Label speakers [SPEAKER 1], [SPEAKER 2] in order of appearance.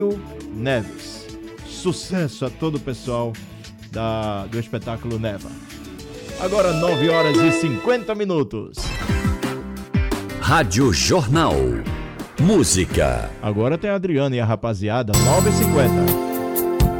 [SPEAKER 1] Neves. Sucesso a todo o pessoal do espetáculo Neva. Agora 9 horas e 50 minutos.
[SPEAKER 2] Rádio Jornal. Música.
[SPEAKER 1] Agora tem a Adriana e a rapaziada, 9h50.